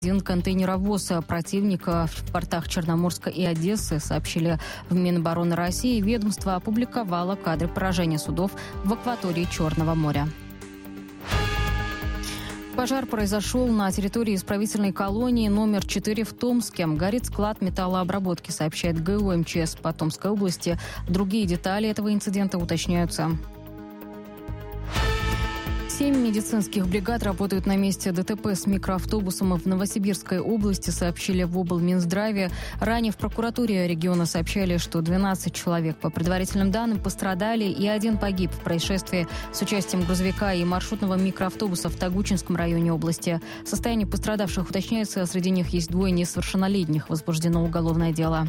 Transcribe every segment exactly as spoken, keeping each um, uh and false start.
Один контейнеровоз противника в портах Черноморска и Одессы, сообщили в Минобороны России. Ведомство опубликовало кадры поражения судов в акватории Черного моря. Пожар произошел на территории исправительной колонии номер четыре в Томске. Горит склад металлообработки, сообщает ГУ МЧС по Томской области. Другие детали этого инцидента уточняются. Семь медицинских бригад работают на месте ДТП с микроавтобусом в Новосибирской области, сообщили в облминздраве. Ранее в прокуратуре региона сообщали, что двенадцать человек, по предварительным данным, пострадали и один погиб в происшествии с участием грузовика и маршрутного микроавтобуса в Тогучинском районе области. Состояние пострадавших уточняется, среди них есть двое несовершеннолетних. Возбуждено уголовное дело.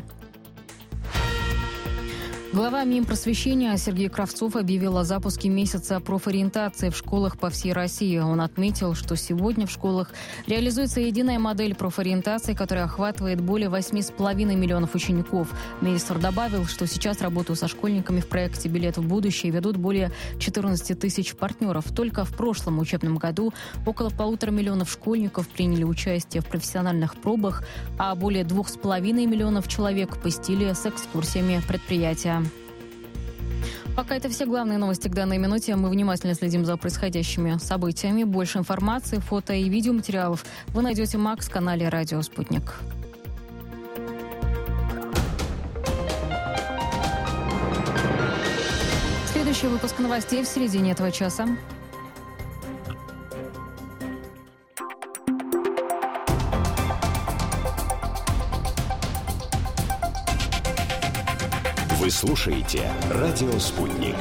Глава Минпросвещения Сергей Кравцов объявил о запуске месяца профориентации в школах по всей России. Он отметил, что сегодня в школах реализуется единая модель профориентации, которая охватывает более восемь с половиной миллионов учеников. Министр добавил, что сейчас работу со школьниками в проекте «Билет в будущее» ведут более четырнадцать тысяч партнеров. Только в прошлом учебном году около полутора миллионов школьников приняли участие в профессиональных пробах, а более двух с половиной миллионов человек посетили с экскурсиями предприятия. Пока это все главные новости к данной минуте. Мы внимательно следим за происходящими событиями. Больше информации, фото и видеоматериалов вы найдете в Макс-канале «Радио Спутник». Следующий выпуск новостей в середине этого часа. Вы слушаете «Радио Спутник».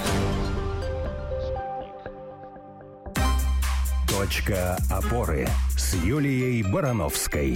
Точка опоры с Юлией Барановской.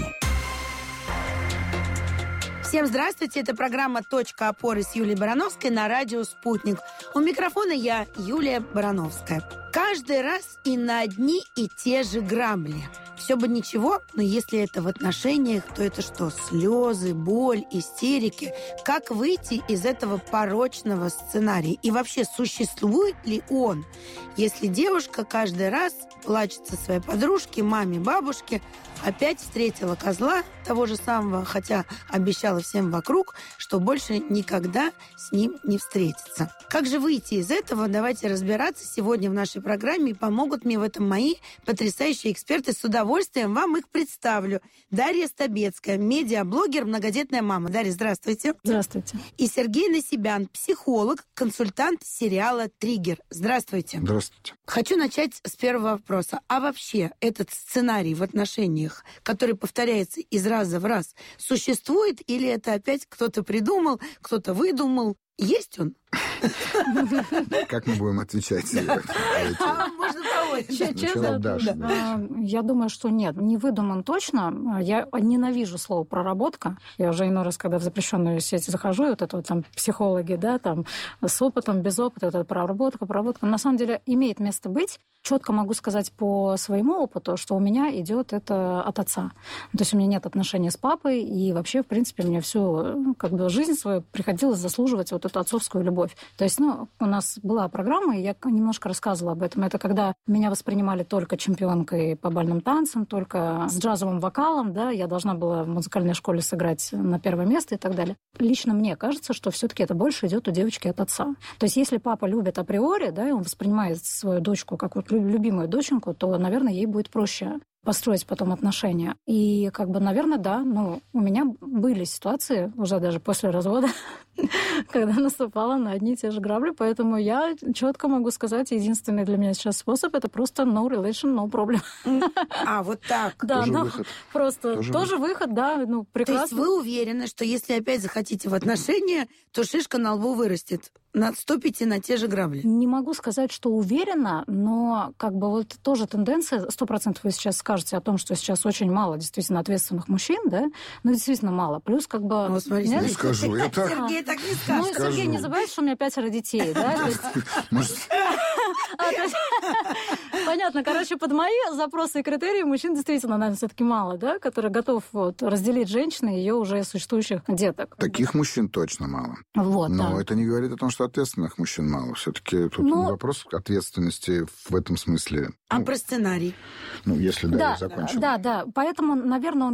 Всем здравствуйте, это программа «Точка опоры» с Юлией Барановской на радио «Спутник». У микрофона я, Юлия Барановская. Каждый раз и на одни и те же грабли. Все бы ничего, но если это в отношениях, то это что? Слезы, боль, истерики. Как выйти из этого порочного сценария? И вообще, существует ли он, если девушка каждый раз плачет со своей подружки, маме, бабушке, опять встретила козла того же самого, хотя обещала всем вокруг, что больше никогда с ним не встретится. Как же выйти из этого? Давайте разбираться сегодня в нашей программе. И помогут мне в этом мои потрясающие эксперты. С удовольствием вам их представлю. Дарья Стабецкая, медиаблогер, многодетная мама. Дарья, здравствуйте. Здравствуйте. И Сергей Насибян, психолог, консультант сериала «Триггер». Здравствуйте. Здравствуйте. Хочу начать с первого вопроса. А вообще этот сценарий в отношениях, который повторяется из раза в раз, существует или это опять кто-то придумал, кто-то выдумал? Есть он? Как мы будем отвечать? А, можно Честно, я думаю, что нет, не выдуман точно. Я ненавижу слово «проработка». Я уже иной раз, когда в запрещенную сеть захожу, вот это вот там психологи, да, там с опытом, без опыта, это проработка, проработка. На самом деле имеет место быть. Четко могу сказать по своему опыту, что у меня идет это от отца. То есть у меня нет отношений с папой, и вообще, в принципе, мне всю как бы жизнь свою приходилось заслуживать вот эту отцовскую любовь. То есть, ну, у нас была программа, и я немножко рассказывала об этом. Это когда меня воспринимали только чемпионкой по бальным танцам, только с джазовым вокалом, да, я должна была в музыкальной школе сыграть на первое место и так далее. Лично мне кажется, что все-таки это больше идет у девочки от отца. То есть, если папа любит априори, да, и он воспринимает свою дочку как вот любимую доченьку, то, наверное, ей будет проще построить потом отношения. И, как бы, наверное, да, ну, у меня были ситуации, уже даже после развода, когда наступала на одни и те же грабли, поэтому я четко могу сказать, единственный для меня сейчас способ – это просто no relation, no problem. А, вот так. Да, тоже ну, выход. просто тоже, тоже выход. выход, да, ну, прекрасно. То есть вы уверены, что если опять захотите в отношения, то шишка на лбу вырастет? Наступите на те же грабли? Не могу сказать, что уверена, но как бы вот тоже тенденция, сто процентов вы сейчас скажете о том, что сейчас очень мало действительно ответственных мужчин, да, ну, действительно мало. Плюс как бы... Ну, смотрите, не скажу, я так... Сергей так не скажет. Ну, Сергей, не забывайте, что у меня пятеро детей, да? Понятно. Короче, под мои запросы и критерии мужчин действительно, наверное, все-таки мало, да, который готов вот разделить женщины и ее уже существующих деток. Таких мужчин точно мало. Вот, Но да. это не говорит о том, что ответственных мужчин мало. Все-таки тут Ну, вопрос ответственности в этом смысле. А Ну, про сценарий? ну, если да, Да, я закончил. да, да. Поэтому, наверное, он